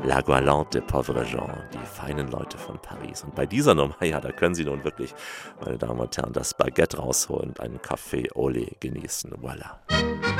La Galante de Pauvre Gens, die feinen Leute von Paris. Und bei dieser Nummer, ja, da können Sie nun wirklich, meine Damen und Herren, das Baguette rausholen und einen Café au lait genießen. Voilà.